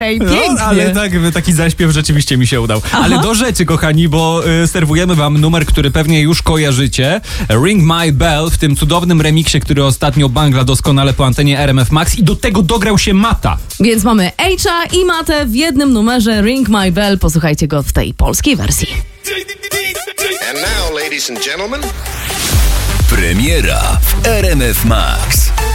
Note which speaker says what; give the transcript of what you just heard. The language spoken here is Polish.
Speaker 1: Pięknie.
Speaker 2: Ale taki zaśpiew rzeczywiście mi się udał. Ale do rzeczy, kochani, bo serwujemy wam numer, który pewnie już kojarzycie. Ring My Bell w tym cudownym remiksie, który ostatnio bangla doskonale po antenie RMF Max i do tego dograł się Mata.
Speaker 1: Więc mamy H'a i Matę w jednym numerze Ring My Bell. Posłuchajcie go w tej polskiej wersji.
Speaker 3: And now, ladies and gentlemen,
Speaker 4: Premiera w RMF Max.